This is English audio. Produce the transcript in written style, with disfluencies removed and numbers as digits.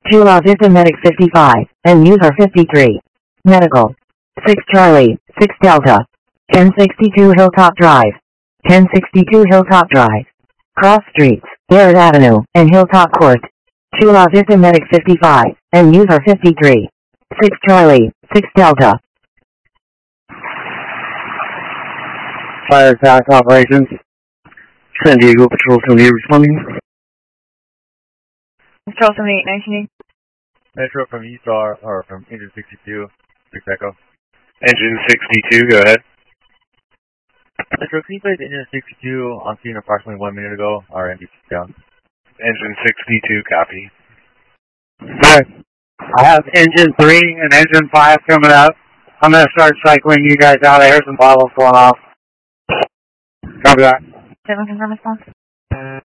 Chula Vista Medic 55, and user 53. Medical. 6 Charlie, 6 Delta. 1062 Hilltop Drive. 1062 Hilltop Drive. Cross Streets, Barrett Avenue, and Hilltop Court. Chula Vista Medic 55, and user 53. 6 Charlie, 6 Delta. Fire attack operations. San Diego Patrol 78 responding. Patrol 78, 19. Metro from ESTAR, or from Engine 62, 6 Echo. Engine 62, go ahead. Metro, can you place Engine 62 on scene approximately 1 minute ago? Our NDC down. Engine 62, copy. Alright. I have Engine 3 and Engine 5 coming up. I'm going to start cycling you guys out. I hear some bottles going off. Copy that. 7 confirm response.